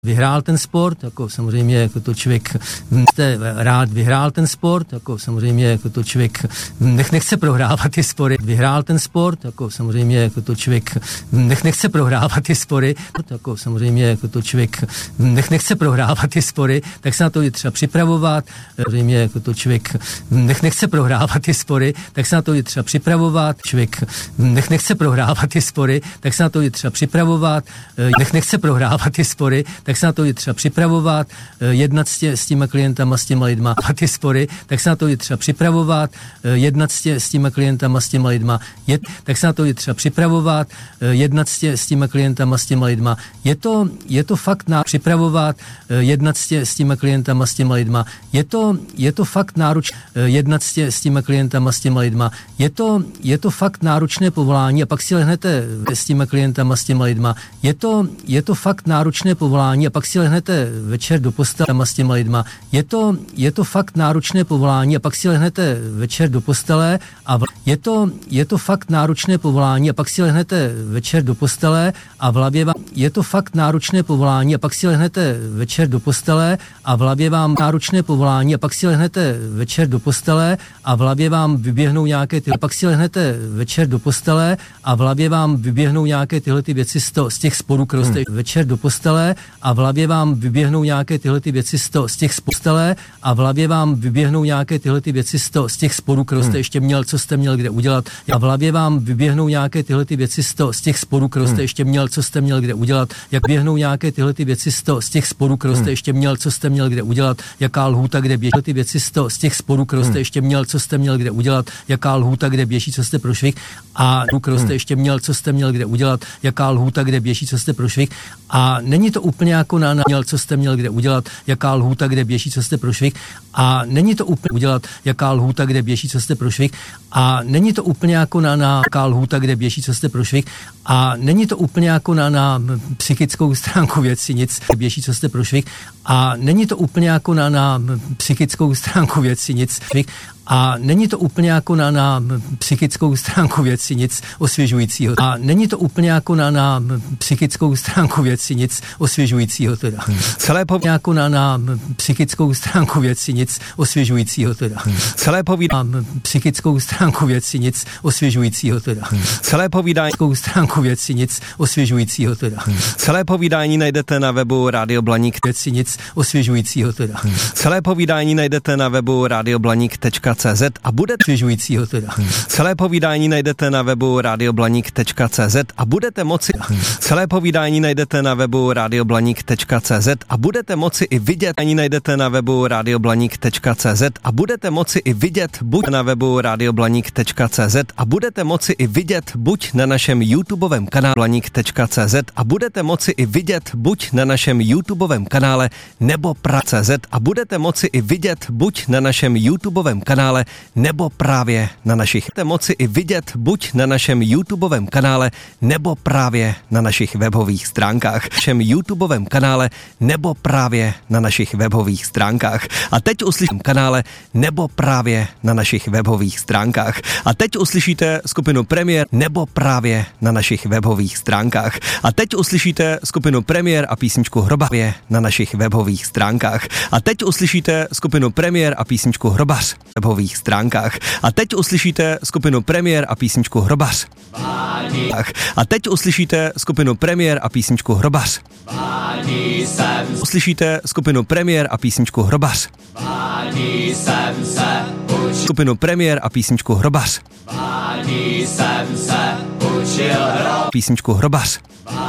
vyhrál ten sport, jako samozřejmě jako to člověk rád vyhrál ten sport, jako samozřejmě jako to člověk nechce prohrávat ty spory, vyhrál ten sport, jako samozřejmě jako to člověk nechce prohrávat ty spory, jako samozřejmě jako to člověk nechce prohrávat ty spory, tak se na to je třeba připravovat, samozřejmě jako to člověk nechce prohrávat ty spory, tak se na to je třeba připravovat, člověk nechce prohrávat ty spory, tak se na to je třeba připravovat, nechce prohrávat ty spory, tak se na to je třeba připravovat, jednat s těma klientama, s těma lidma a ty spory, tak se na to je třeba připravovat, jednat s těma klientama, s těma lidma, tak se na to je třeba připravovat, jednat s těma klientama, s těma lidma. Je to fakt připravovat, jednat s těma klientama, s těma lidma. Je to fakt náročné, jednat s těma klientama, s těma lidma. Je to fakt náročné povolání a pak si lehnete s těma klientama, s těma lidma. Je to fakt náročné povolání a pak si lehnete večer do postele s těma lidma. Je to fakt náročné povolání a pak si lehnete večer do postele a je to fakt náročné povolání a pak si lehnete večer do postele a v hlavě vám je to fakt náročné povolání a pak si lehnete večer do postele a v hlavě vám náročné povolání a pak si lehnete večer do postele a v hlavě vám vyběhnou nějaké pak si lehnete večer do postele a v hlavě vám vyběhnou nějaké tyhle ty věci z těch sporů, které jste večer do postele a v hlavě vám vyběhnou nějaké tyhle ty věci z těch postele a v hlavě vám vyběhnou nějaké tyhle ty věci z těch sporů, které jste ještě měl, co jste měl kde udělat a v hlavě vám vyběhnou nějaké tyhle ty věci z těch sporů, které jste ještě měl, co jste měl kde udělat, jak běhnou nějaké tyhle ty věci z těch sporů, které jste ještě měl, co jste měl kde udělat, jaká lhůta kde běží ty věci z těch sporů, které jste ještě měl, co jste měl kde udělat, jaká lhůta kde běží, co jste prošvih a které jste ještě měl, co jste měl kde udělat, jaká lhůta kde běží, co jste prošvih a není to úplně jako měl, co jste měl kde udělat, jaká lhůta kde běží, co jste prošvih a není to úplně udělat, jaká lhůta kde běží, co jste prošvih a není to úplně jako na jaká lhůta kde běží, co jste prošvih a není to úplně jako na psychickou stránku věci, nic běží, co jste prošvih a není to úplně jako na psychickou stránku věci, nic a není to úplně jako na psychickou stránku věci, nic osvěžujícího. A není to úplně jako na psychickou stránku věci, nic osvěžujícího teda. Celé jako na psychickou stránku věci, nic osvěžujícího teda. Celé povídání psychickou stránku věci, nic osvěžujícího teda. Celé povídání stránku věci, nic osvěžujícího teda. Celé povídání najdete na webu Radio Blaník. Věci, nic osvěžujícího teda. Celé povídání najdete na webu radioblaník.cz a bude osvěžujícího teda. Celé povídání najdete na webu radioblaník.cz a budete moci celé povídání najdete na webu radioblaník.cz a budete moci i vidět ani najdete na webu radioblaník.cz a budete moci i vidět buď na webu radioblaník.cz a budete moci i vidět buď na našem YouTubeovém kanále blaník.cz a budete moci i vidět buď na našem YouTubeovém kanále nebo pra.cz a budete moci i vidět buď na našem YouTubeovém kanále nebo právě na našich moci i vidět buď na našem YouTubeovém kanále nebo právě na našich webových stránkách. Našem YouTubeovém kanále nebo právě na našich webových stránkách. A teď uslyším kanále nebo právě na našich webových stránkách. A teď uslyšíte skupinu Premiér nebo právě na našich webových stránkách. A teď uslyšíte skupinu Premiér a písničku Hrobavě na našich webových stránkách. A teď uslyšíte skupinu Premiér a písničku Hrobař na webových stránkách. A teď uslyšíte skupinu Premiér a písničku Hrobař. A teď uslyšíte skupinu Premiér a písničku Hrobař. Uslyšíte skupinu Premiér a písničku Hrobař. Skupinu Premiér a písničku Hrobař. Písničku Hrobař.